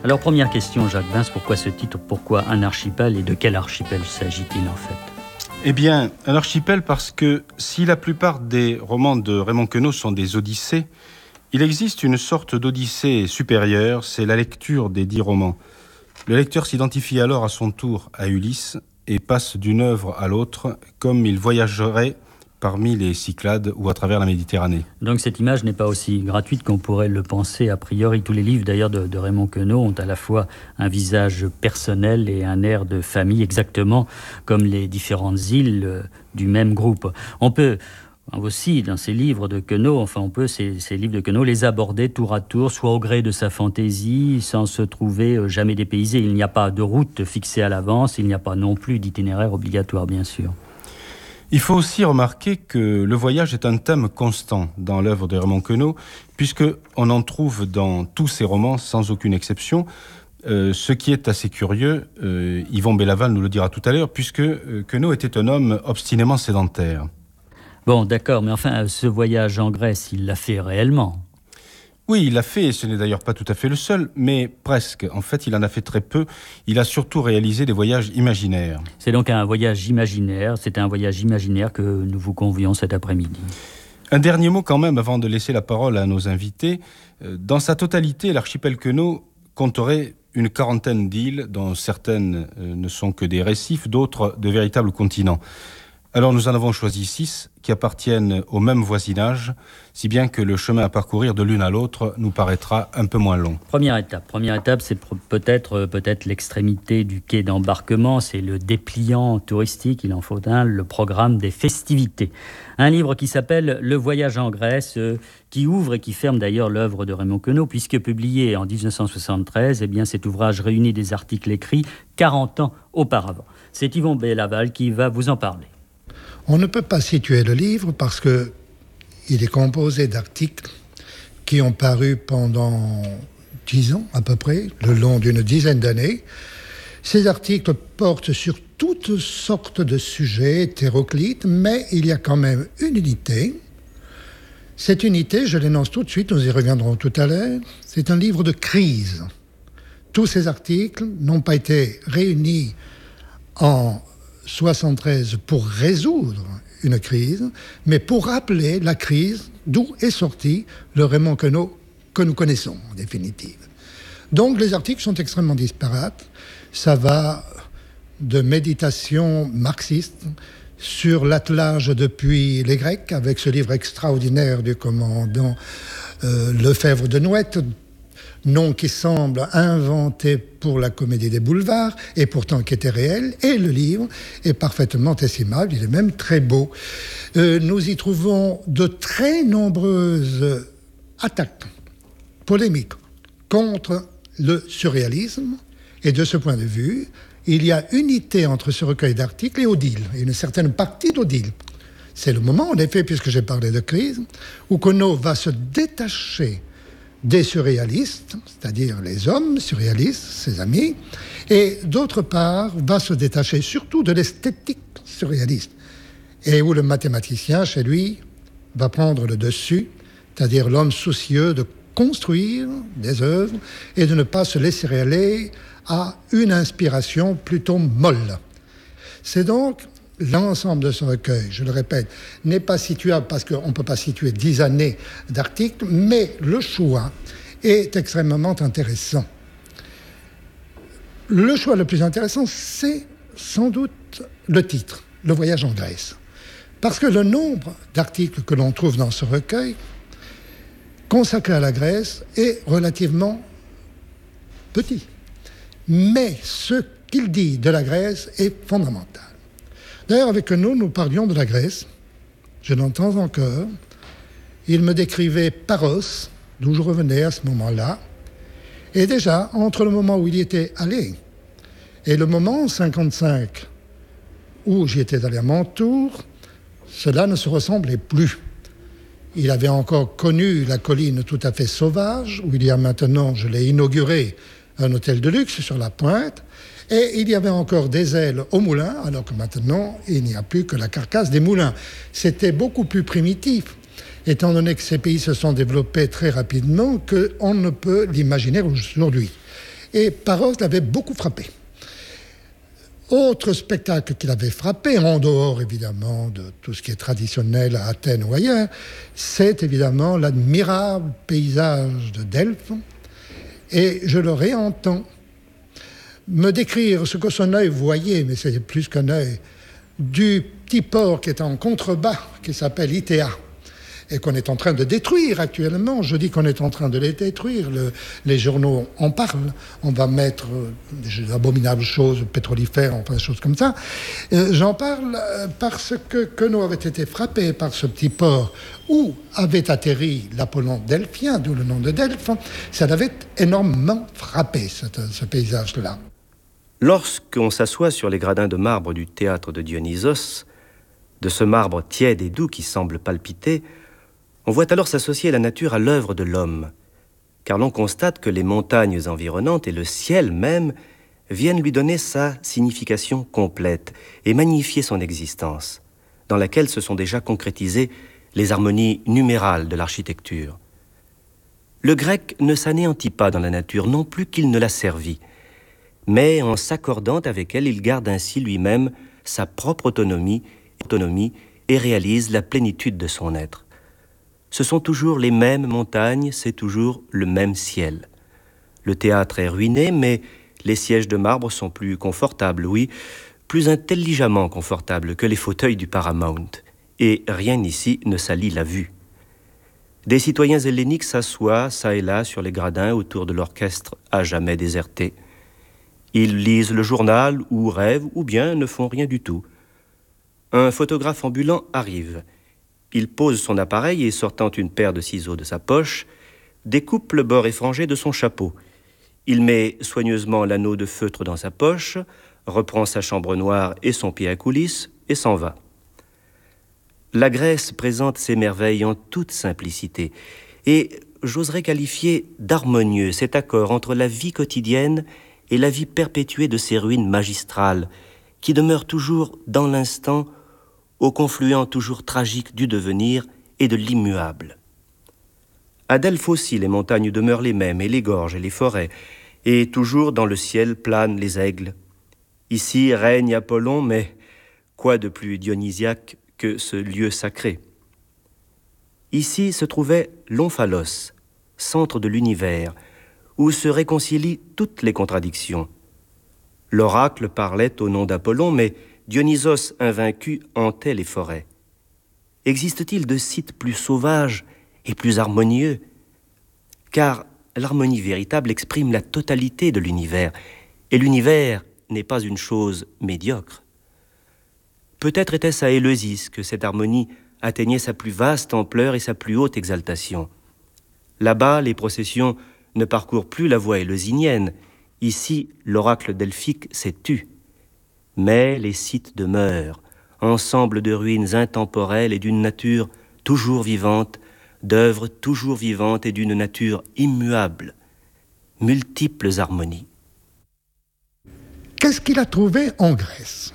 Alors première question, Jacques Vins, pourquoi ce titre? Pourquoi un archipel et de quel archipel s'agit-il en fait? Eh bien, un archipel parce que si la plupart des romans de Raymond Queneau sont des odyssées, il existe une sorte d'odyssée supérieure, c'est la lecture des 10 romans. Le lecteur s'identifie alors à son tour à Ulysse et passe d'une œuvre à l'autre comme il voyagerait parmi les Cyclades ou à travers la Méditerranée. Donc cette image n'est pas aussi gratuite qu'on pourrait le penser a priori. Tous les livres d'ailleurs de Raymond Queneau ont à la fois un visage personnel et un air de famille, exactement comme les différentes îles du même groupe. On peut aussi, dans ces livres de Queneau, ces livres de Queneau, les aborder tour à tour, soit au gré de sa fantaisie, sans se trouver jamais dépaysé. Il n'y a pas de route fixée à l'avance, il n'y a pas non plus d'itinéraire obligatoire, bien sûr. Il faut aussi remarquer que le voyage est un thème constant dans l'œuvre de Raymond Queneau, puisqu'on en trouve dans tous ses romans, sans aucune exception. Ce qui est assez curieux, Yvon Bellaval nous le dira tout à l'heure, puisque Queneau était un homme obstinément sédentaire. Bon, d'accord, mais enfin, ce voyage en Grèce, il l'a fait réellement. Oui, il l'a fait, et ce n'est d'ailleurs pas tout à fait le seul, mais presque. En fait, il en a fait très peu. Il a surtout réalisé des voyages imaginaires. C'est donc un voyage imaginaire, que nous vous convions cet après-midi. Un dernier mot quand même, avant de laisser la parole à nos invités. Dans sa totalité, l'archipel Queneau compterait une quarantaine d'îles, dont certaines ne sont que des récifs, d'autres de véritables continents. Alors nous en avons choisi 6 qui appartiennent au même voisinage, si bien que le chemin à parcourir de l'une à l'autre nous paraîtra un peu moins long. Première étape, c'est peut-être l'extrémité du quai d'embarquement, c'est le dépliant touristique, il en faut un, le programme des festivités. Un livre qui s'appelle Le voyage en Grèce, qui ouvre et qui ferme d'ailleurs l'œuvre de Raymond Queneau, puisque publié en 1973, cet ouvrage réunit des articles écrits 40 ans auparavant. C'est Yvon Bellaval qui va vous en parler. On ne peut pas situer le livre parce qu'il est composé d'articles qui ont paru pendant 10 ans à peu près, le long d'une dizaine d'années. Ces articles portent sur toutes sortes de sujets hétéroclites, mais il y a quand même une unité. Cette unité, je l'énonce tout de suite, nous y reviendrons tout à l'heure, c'est un livre de crise. Tous ces articles n'ont pas été réunis en 73 pour résoudre une crise, mais pour rappeler la crise d'où est sorti le Raymond Queneau que nous connaissons en définitive. Donc les articles sont extrêmement disparates. Ça va de méditation marxiste sur l'attelage depuis les Grecs, avec ce livre extraordinaire du commandant Lefebvre de Nouette, nom qui semble inventé pour la comédie des boulevards, et pourtant qui était réel, et le livre est parfaitement estimable, il est même très beau. Nous y trouvons de très nombreuses attaques polémiques contre le surréalisme, et de ce point de vue, il y a unité entre ce recueil d'articles et Odile, et une certaine partie d'Odile. C'est le moment, en effet, puisque j'ai parlé de crise, où Queneau va se détacher des surréalistes, c'est-à-dire les hommes surréalistes, ses amis, et d'autre part, va se détacher surtout de l'esthétique surréaliste, et où le mathématicien, chez lui, va prendre le dessus, c'est-à-dire l'homme soucieux de construire des œuvres et de ne pas se laisser aller à une inspiration plutôt molle. C'est donc l'ensemble de ce recueil, je le répète, n'est pas situable parce qu'on ne peut pas situer 10 années d'articles, mais le choix est extrêmement intéressant. Le choix le plus intéressant, c'est sans doute le titre, Le voyage en Grèce. Parce que le nombre d'articles que l'on trouve dans ce recueil consacré à la Grèce est relativement petit. Mais ce qu'il dit de la Grèce est fondamental. D'ailleurs, avec nous parlions de la Grèce. Je l'entends encore. Il me décrivait Paros, d'où je revenais à ce moment-là. Et déjà, entre le moment où il y était allé et le moment, en 1955, où j'y étais allé à mon tour, cela ne se ressemblait plus. Il avait encore connu la colline tout à fait sauvage, où il y a maintenant, je l'ai inauguré, un hôtel de luxe sur la pointe. Et il y avait encore des ailes au moulin, alors que maintenant, il n'y a plus que la carcasse des moulins. C'était beaucoup plus primitif, étant donné que ces pays se sont développés très rapidement, qu'on ne peut l'imaginer aujourd'hui. Et Paros l'avait beaucoup frappé. Autre spectacle qui l'avait frappé, en dehors évidemment de tout ce qui est traditionnel à Athènes ou ailleurs, c'est évidemment l'admirable paysage de Delphes. Et je le réentends me décrire ce que son œil voyait, mais c'est plus qu'un œil, du petit port qui est en contrebas, qui s'appelle Itéa, et qu'on est en train de détruire actuellement. Je dis qu'on est en train de les détruire. Les journaux en parlent. On va mettre des abominables choses pétrolifères, enfin des choses comme ça. J'en parle parce que Queneau avait été frappé par ce petit port où avait atterri l'Apollon delphien, d'où le nom de Delphes. Ça l'avait énormément frappé, ce paysage-là. Lorsqu'on s'assoit sur les gradins de marbre du théâtre de Dionysos, de ce marbre tiède et doux qui semble palpiter, on voit alors s'associer la nature à l'œuvre de l'homme, car l'on constate que les montagnes environnantes et le ciel même viennent lui donner sa signification complète et magnifier son existence, dans laquelle se sont déjà concrétisées les harmonies numérales de l'architecture. Le grec ne s'anéantit pas dans la nature, non plus qu'il ne la servit, mais en s'accordant avec elle, il garde ainsi lui-même sa propre autonomie et réalise la plénitude de son être. Ce sont toujours les mêmes montagnes, c'est toujours le même ciel. Le théâtre est ruiné, mais les sièges de marbre sont plus confortables, oui, plus intelligemment confortables que les fauteuils du Paramount. Et rien ici ne salit la vue. Des citoyens helléniques s'assoient, çà et là, sur les gradins autour de l'orchestre à jamais déserté. Ils lisent le journal, ou rêvent, ou bien ne font rien du tout. Un photographe ambulant arrive. Il pose son appareil et, sortant une paire de ciseaux de sa poche, découpe le bord effrangé de son chapeau. Il met soigneusement l'anneau de feutre dans sa poche, reprend sa chambre noire et son pied à coulisse, et s'en va. La Grèce présente ses merveilles en toute simplicité, et j'oserais qualifier d'harmonieux cet accord entre la vie quotidienne et la vie perpétuée de ces ruines magistrales, qui demeurent toujours dans l'instant, au confluent toujours tragique du devenir et de l'immuable. À Delphes aussi, les montagnes demeurent les mêmes, et les gorges et les forêts, et toujours dans le ciel planent les aigles. Ici règne Apollon, mais quoi de plus dionysiaque que ce lieu sacré? Ici se trouvait l'Omphalos, centre de l'univers, où se réconcilient toutes les contradictions. L'oracle parlait au nom d'Apollon, mais Dionysos invaincu hantait les forêts. Existe-t-il de sites plus sauvages et plus harmonieux? Car l'harmonie véritable exprime la totalité de l'univers, et l'univers n'est pas une chose médiocre. Peut-être était-ce à Éleusis que cette harmonie atteignait sa plus vaste ampleur et sa plus haute exaltation. Là-bas, les processions ne parcourent plus la voie éleusinienne. Ici, l'oracle delphique s'est tu. Mais les sites demeurent, ensemble de ruines intemporelles et d'une nature toujours vivante, d'œuvres toujours vivantes et d'une nature immuable, multiples harmonies. Qu'est-ce qu'il a trouvé en Grèce?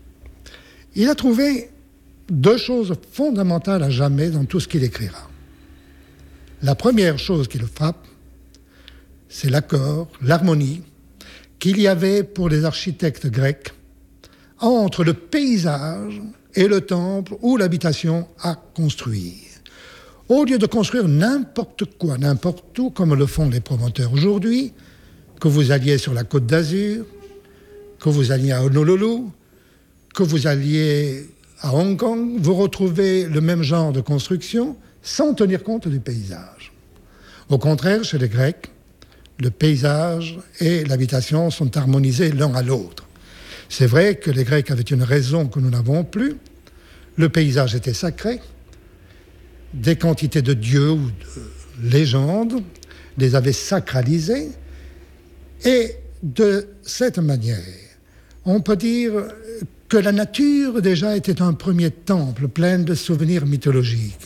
Il a trouvé deux choses fondamentales à jamais dans tout ce qu'il écrira. La première chose qui le frappe, c'est l'accord, l'harmonie qu'il y avait pour les architectes grecs entre le paysage et le temple ou l'habitation à construire. Au lieu de construire n'importe quoi, n'importe où, comme le font les promoteurs aujourd'hui, que vous alliez sur la Côte d'Azur, que vous alliez à Honolulu, que vous alliez à Hong Kong, vous retrouvez le même genre de construction sans tenir compte du paysage. Au contraire, chez les Grecs, le paysage et l'habitation sont harmonisés l'un à l'autre. C'est vrai que les Grecs avaient une raison que nous n'avons plus. Le paysage était sacré. Des quantités de dieux ou de légendes les avaient sacralisés. Et de cette manière, on peut dire que la nature déjà était un premier temple plein de souvenirs mythologiques.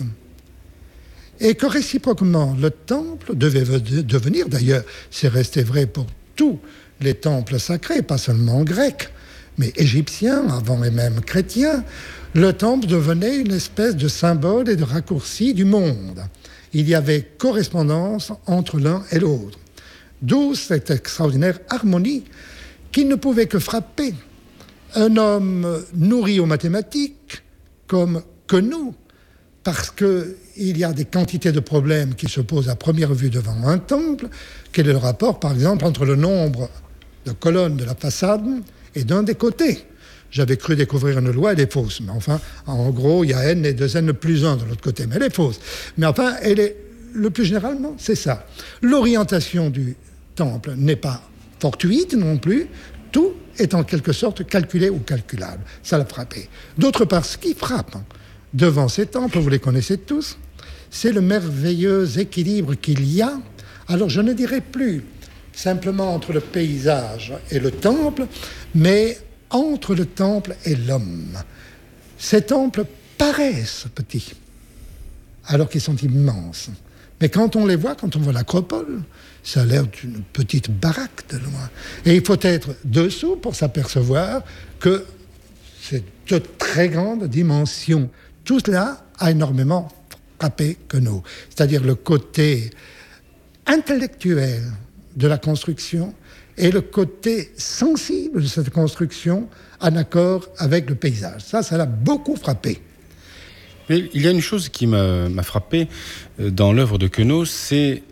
Et que réciproquement, le temple devait devenir, d'ailleurs, c'est resté vrai pour tous les temples sacrés, pas seulement grecs, mais égyptiens, avant et même chrétiens, le temple devenait une espèce de symbole et de raccourci du monde. Il y avait correspondance entre l'un et l'autre. D'où cette extraordinaire harmonie qui ne pouvait que frapper un homme nourri aux mathématiques comme Queneau, parce qu'il y a des quantités de problèmes qui se posent à première vue devant un temple. Quel est le rapport, par exemple, entre le nombre de colonnes de la façade et d'un des côtés? J'avais cru découvrir une loi, elle est fausse. Mais enfin, en gros, il y a n et 2n plus 1 de l'autre côté, mais elle est fausse. Mais enfin, elle est, le plus généralement, c'est ça. L'orientation du temple n'est pas fortuite non plus. Tout est en quelque sorte calculé ou calculable. Ça l'a frappé. D'autre part, ce qui frappe devant ces temples, vous les connaissez tous, c'est le merveilleux équilibre qu'il y a. Alors, je ne dirais plus simplement entre le paysage et le temple, mais entre le temple et l'homme. Ces temples paraissent petits, alors qu'ils sont immenses. Mais quand on les voit, quand on voit l'acropole, ça a l'air d'une petite baraque de loin. Et il faut être dessous pour s'apercevoir que c'est de très grandes dimensions. Tout cela a énormément frappé Queneau. C'est-à-dire le côté intellectuel de la construction et le côté sensible de cette construction en accord avec le paysage. Ça l'a beaucoup frappé. Mais il y a une chose qui m'a frappé dans l'œuvre de Queneau, c'est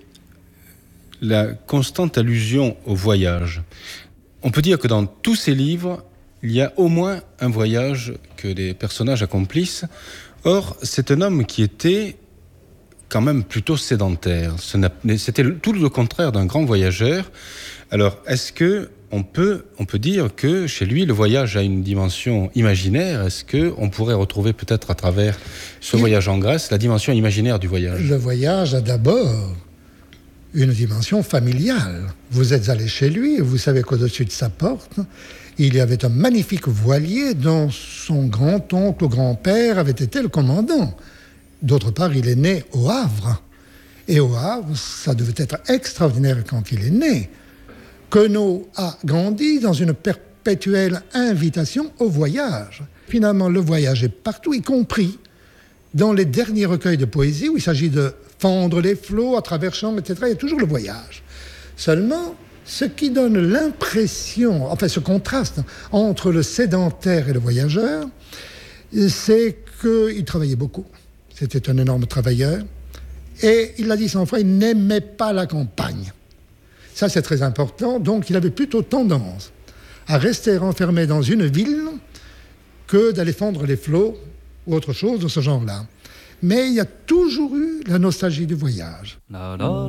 la constante allusion au voyage. On peut dire que dans tous ses livres, il y a au moins un voyage que les personnages accomplissent. Or, c'est un homme qui était quand même plutôt sédentaire. C'était tout le contraire d'un grand voyageur. Alors, est-ce que on peut dire que chez lui, le voyage a une dimension imaginaire? Est-ce qu'on pourrait retrouver peut-être à travers ce voyage en Grèce la dimension imaginaire du voyage? Le voyage a d'abord une dimension familiale. Vous êtes allé chez lui et vous savez qu'au-dessus de sa porte, il y avait un magnifique voilier dont son grand-oncle ou grand-père avait été le commandant. D'autre part, il est né au Havre. Et au Havre, ça devait être extraordinaire quand il est né. Queneau a grandi dans une perpétuelle invitation au voyage. Finalement, le voyage est partout, y compris dans les derniers recueils de poésie où il s'agit de fendre les flots à travers champs, etc. Il y a toujours le voyage. Seulement, ce qui donne l'impression, enfin ce contraste entre le sédentaire et le voyageur, c'est qu'il travaillait beaucoup. C'était un énorme travailleur. Et il l'a dit 100 fois, il n'aimait pas la campagne. Ça, c'est très important. Donc, il avait plutôt tendance à rester enfermé dans une ville que d'aller fendre les flots ou autre chose de ce genre-là. Mais il y a toujours eu la nostalgie du voyage. La, la,